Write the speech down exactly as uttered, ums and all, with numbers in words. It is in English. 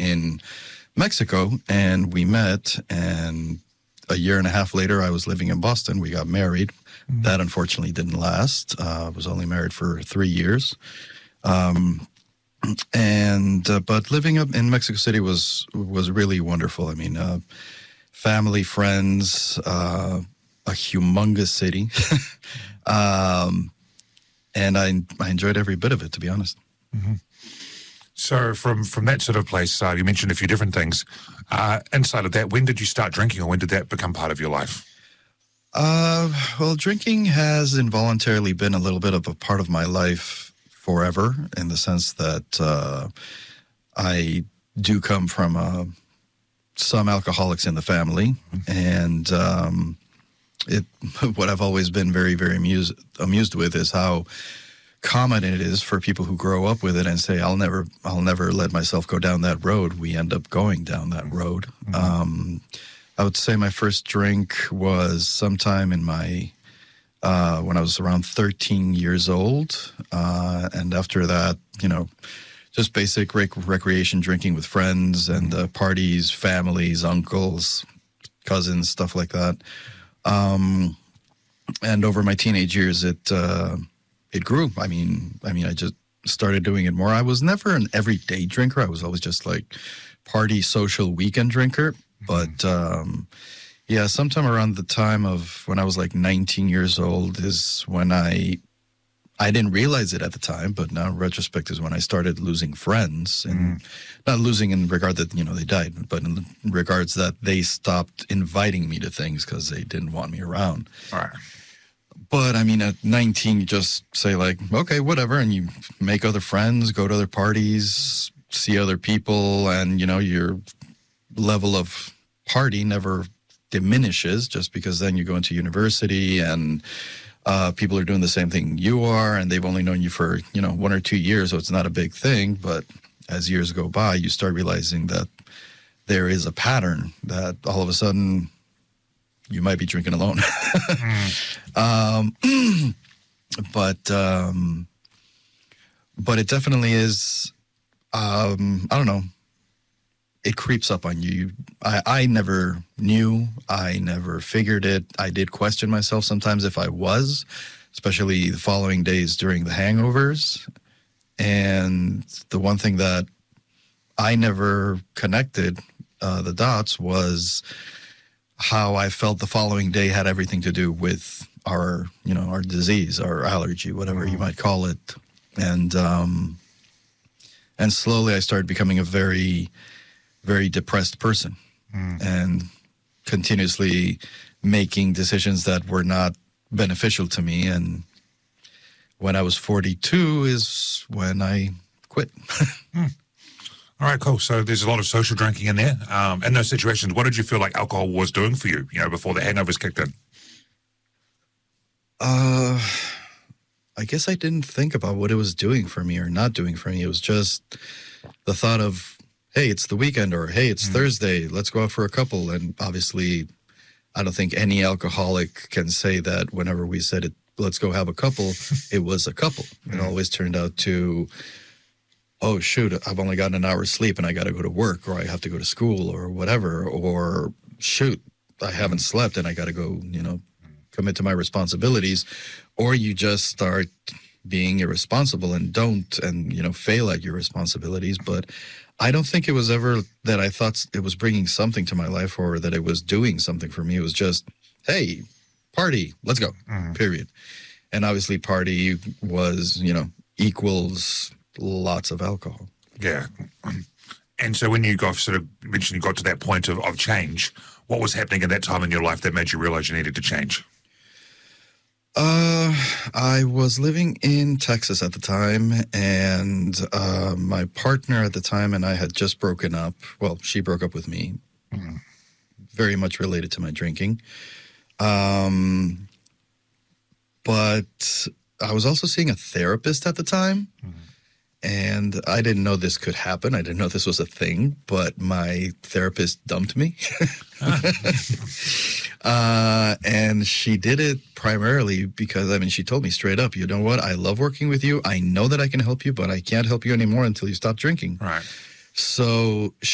in Mexico, and we met, and a year and a half later, I was living in Boston. We got married. Mm-hmm. That unfortunately didn't last. Uh, I was only married for three years. Um, and uh, but living up in Mexico City was was really wonderful. I mean, uh, family, friends, uh, a humongous city, um, and I I enjoyed every bit of it, to be honest. Mm-hmm. So from from that sort of place, uh, you mentioned a few different things. Uh, inside of that, when did you start drinking, or when did that become part of your life? Uh, well, drinking has involuntarily been a little bit of a part of my life forever, in the sense that uh, I do come from uh, some alcoholics in the family, and um, it what I've always been very, very amused, amused with is how common it is for people who grow up with it and say, I'll never, I'll never let myself go down that road. We end up going down that road. Mm-hmm. Um, I would say my first drink was sometime in my Uh, when I was around thirteen years old. Uh, and after that, you know, just basic rec- recreation drinking with friends and uh, parties, families, uncles, cousins, stuff like that. Um, and over my teenage years, it uh, it grew. I mean, I mean, I just started doing it more. I was never an everyday drinker. I was always just like party, social, weekend drinker. But um yeah, sometime around the time of when I was like nineteen years old is when I, I didn't realize it at the time, but now in retrospect is when I started losing friends. And mm. not losing in regard that, you know, they died, but in regards that they stopped inviting me to things because they didn't want me around. All right. But I mean, at nineteen, you just say like, okay, whatever. And you make other friends, go to other parties, see other people. And, you know, your level of party never diminishes, just because then you go into university and uh, people are doing the same thing you are, and they've only known you for, you know, one or two years, so it's not a big thing. But as years go by, you start realizing that there is a pattern that all of a sudden you might be drinking alone. mm. um, but um, but it definitely is, um, I don't know, it creeps up on you. I, I never knew. I never figured it. I did question myself sometimes if I was, especially the following days during the hangovers. And the one thing that I never connected uh, the dots was how I felt the following day had everything to do with our, you know, our disease, our allergy, whatever mm-hmm. you might call it. And um, and slowly I started becoming a very very depressed person mm. and continuously making decisions that were not beneficial to me. And when I was forty-two is when I quit. mm. All right, cool. So there's a lot of social drinking in there. Um, in those situations, what did you feel like alcohol was doing for you, you know, before the hangovers kicked in? Uh, I guess I didn't think about what it was doing for me or not doing for me. It was just the thought of, hey, it's the weekend, or hey, it's mm. Thursday, let's go out for a couple. And obviously, I don't think any alcoholic can say that whenever we said it, let's go have a couple, it was a couple. Mm. It always turned out to, oh, shoot, I've only gotten an hour's sleep and I got to go to work, or I have to go to school, or whatever. Or, shoot, I haven't slept and I got to go, you know, commit to my responsibilities. Or you just start being irresponsible and don't, and, you know, fail at your responsibilities. But I don't think it was ever that I thought it was bringing something to my life or that it was doing something for me. It was just, hey, party, let's go, mm-hmm. period. And obviously party was, you know, equals lots of alcohol. Yeah. And so when you got sort of mentioned you got to that point of, of change, what was happening at that time in your life that made you realize you needed to change? Uh, I was living in Texas at the time, and uh, my partner at the time and I had just broken up. Well, she broke up with me, mm-hmm. very much related to my drinking. Um, but I was also seeing a therapist at the time, mm-hmm. and I didn't know this could happen. I didn't know this was a thing, but my therapist dumped me. uh, and she did it primarily because, I mean, she told me straight up, you know what? I love working with you. I know that I can help you, but I can't help you anymore until you stop drinking. Right. So